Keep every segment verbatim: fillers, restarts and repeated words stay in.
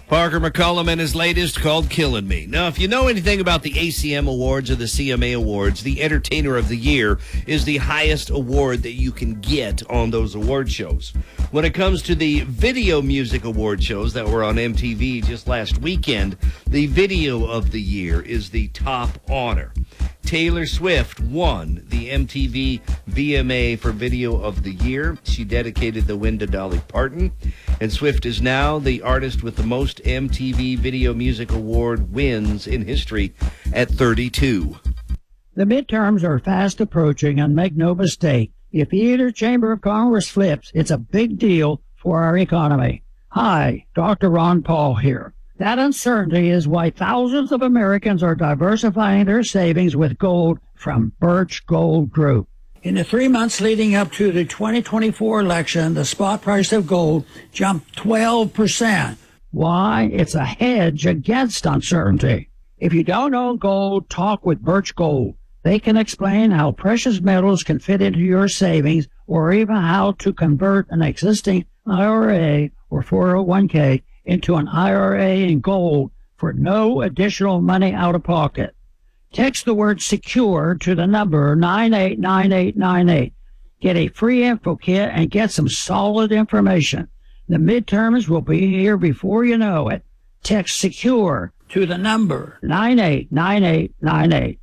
Parker McCollum and his latest called Killing Me. Now, if you know anything about the A C M Awards or the C M A Awards, the Entertainer of the Year is the highest award that you can get on those award shows. When it comes to the Video Music Award shows that were on M T V just last weekend, the Video of the Year is the top honor. Taylor Swift won the M T V V M A for Video of the Year. She dedicated the win to Dolly Parton. And Swift is now the artist with the most M T V Video Music Award wins in history at thirty-two. The midterms are fast approaching, and make no mistake, if either chamber of Congress flips, it's a big deal for our economy. Hi, Doctor Ron Paul here. That uncertainty is why thousands of Americans are diversifying their savings with gold from Birch Gold Group. In the three months leading up to the twenty twenty-four election, the spot price of gold jumped twelve percent. Why? It's a hedge against uncertainty. If you don't own gold, talk with Birch Gold. They can explain how precious metals can fit into your savings, or even how to convert an existing I R A or four oh one k into an I R A in gold for no additional money out of pocket. Text the word SECURE to the number nine eight nine eight nine eight. Get a free info kit and get some solid information. The midterms will be here before you know it. Text SECURE to the number nine eight nine eight nine eight.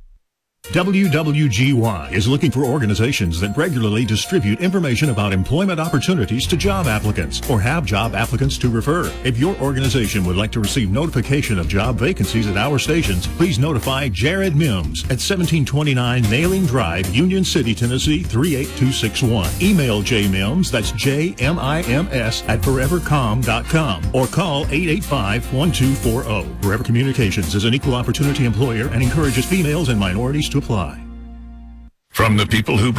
W W G Y is looking for organizations that regularly distribute information about employment opportunities to job applicants or have job applicants to refer. If your organization would like to receive notification of job vacancies at our stations, please notify Jared Mims at seventeen twenty-nine Nailing Drive, Union City, Tennessee three eight two six one. Email J Mims, that's J M I M S, at forever com dot com, or call eight eight five, one two four zero. Forever Communications is an equal opportunity employer and encourages females and minorities to apply. From the people who